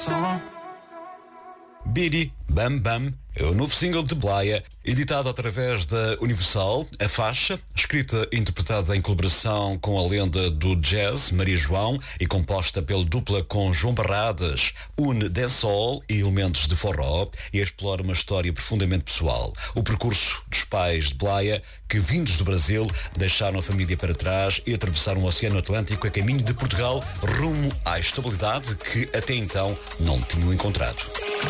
Bidi Bam Bam é o novo single de Blaya, editado através da Universal. A faixa, escrita e interpretada em colaboração com a lenda do jazz, Maria João, e composta pela dupla com João Barradas, une dancehall e elementos de forró e explora uma história profundamente pessoal. O percurso dos pais de Blaya, que vindos do Brasil, deixaram a família para trás e atravessaram o Oceano Atlântico a caminho de Portugal, rumo à estabilidade que até então não tinham encontrado.